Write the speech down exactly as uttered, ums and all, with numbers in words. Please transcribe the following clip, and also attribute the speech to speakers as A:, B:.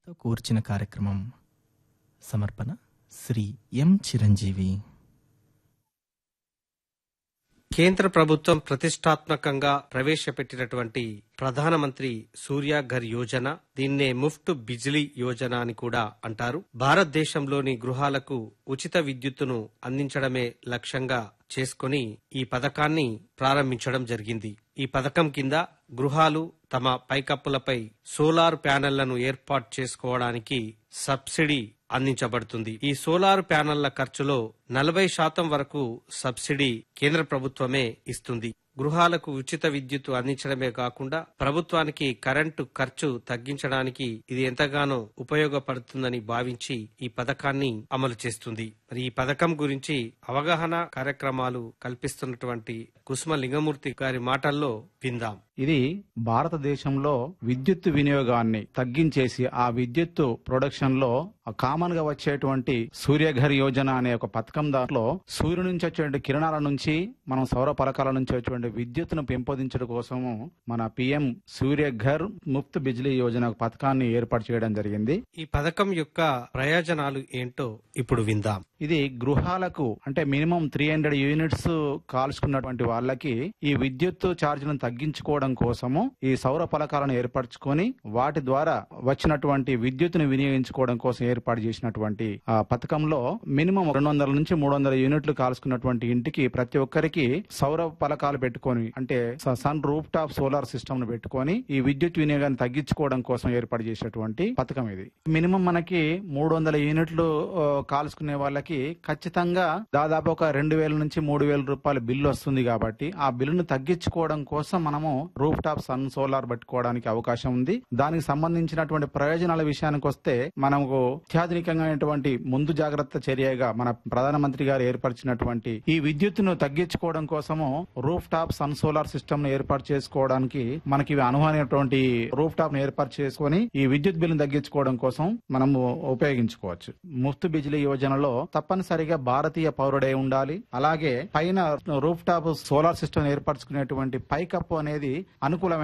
A: కూర్చిన కార్యక్రమం సమర్పణ శ్రీ ఎం చిరంజీవి.
B: కేంద్ర ప్రభుత్వం ప్రతిష్టాత్మకంగా ప్రవేశపెట్టినటువంటి ప్రధానమంత్రి సూర్య ఘర్ యోజన, దీన్నే ముఫ్ట్ బిజిలీ యోజన అని కూడా అంటారు. భారతదేశంలోని గృహాలకు ఉచిత విద్యుత్తును అందించడమే లక్ష్యంగా చేసుకుని ఈ పథకాన్ని ప్రారంభించడం జరిగింది. ఈ పథకం కింద గృహాలు తమ పైకప్పులపై సోలార్ ప్యానెళ్లను ఏర్పాటు చేసుకోవడానికి సబ్సిడీ అందించబడుతుంది. ఈ సోలార్ ప్యానెళ్ల ఖర్చులో నలభై శాతం వరకు సబ్సిడీ కేంద్ర ప్రభుత్వమే ఇస్తుంది. గృహాలకు ఉచిత విద్యుత్ అందించడమే కాకుండా ప్రభుత్వానికి కరెంటు ఖర్చు తగ్గించడానికి ఇది ఎంతగానో ఉపయోగపడుతుందని భావించి ఈ పథకాన్ని అమలు చేస్తుంది. మరి ఈ పథకం గురించి అవగాహన కార్యక్రమాలు కల్పిస్తున్నటువంటి కుసుమ లింగమూర్తి గారి మాటల్లో విందాం.
C: ఇది భారతదేశంలో విద్యుత్ వినియోగాన్ని తగ్గించేసి ఆ విద్యుత్ ప్రొడక్షన్ లో కామన్ గా వచ్చేటువంటి సూర్యఘర్ యోజన అనే ఒక పథకం, దాంట్లో సూర్యుడి నుంచి వచ్చేటువంటి కిరణాల నుంచి మనం సౌర పలకాల నుంచి వచ్చేటువంటి విద్యుత్తును పెంపొందించడం కోసము మన పిఎం సూర్యఘర్ ముఫ్త్ బిజిలీ యోజన పథకాన్ని ఏర్పాటు చేయడం జరిగింది.
B: ఈ పథకం యొక్క ప్రయోజనాలు ఏంటో ఇప్పుడు విందాం.
C: ఇది గృహాలకు అంటే మినిమం త్రీ హండ్రెడ్ యూనిట్స్ కాల్చుకున్నటువంటి వాళ్ళకి ఈ విద్యుత్ ఛార్జీలను తగ్గించుకోవడం కోసము ఈ సౌర పలకాలను ఏర్పరచుకొని వాటి ద్వారా వచ్చినటువంటి విద్యుత్తును వినియోగించుకోవడం కోసం ఏర్పాటు చేసినటువంటి ఆ పథకంలో మినిమం రెండు వందల నుంచి మూడు వందల యూనిట్లు కాల్చుకున్నటువంటి ఇంటికి ప్రతి ఒక్కరికి సౌర పలకాలు పెట్టుకొని అంటే sun roof top solar system ను పెట్టుకొని ఈ విద్యుత్ వినియోగాన్ని తగ్గించుకోవడం కోసం ఏర్పాటు చేసినటువంటి పథకం ఇది. మినిమం మనకి మూడు వందల యూనిట్లు కాల్చుకునే వాళ్ళకి ఖచ్చితంగా దాదాపు ఒక రెండు వేల నుంచి మూడు వేల రూపాయల బిల్లు వస్తుంది. కాబట్టి ఆ బిల్లును తగ్గించుకోవడం కోసం మనము రూఫ్ టాప్ సన్ సోలార్ పెట్టుకోవడానికి అవకాశం ఉంది. దానికి సంబంధించినటువంటి ప్రయోజనాల విషయానికి వస్తే మనకు అత్యాధునికమైనటువంటి ముందు జాగ్రత్త చర్యగా మన ప్రధానమంత్రి గారు ఏర్పరిచినటువంటి ఈ విద్యుత్తును తగ్గించుకోవడం కోసము roof top sun solar system ను ఏర్పాటు చేసుకోవడానికి మనకి అనువైనటువంటి రూఫ్ టాప్ ను ఏర్పాటు చేసుకుని ఈ విద్యుత్ బిల్లును తగ్గించుకోవడం కోసం మనము ఉపయోగించుకోవచ్చు. ముఫ్త్ బిజిలీ యోజనలో తప్పనిసరిగా భారతీయ పౌరుడై ఉండాలి. అలాగే పైన రూఫ్ టాప్ సోలార్ సిస్టమ్ ఏర్పరచుకునేటువంటి పైకప్పు అనేది అనుకూలమైన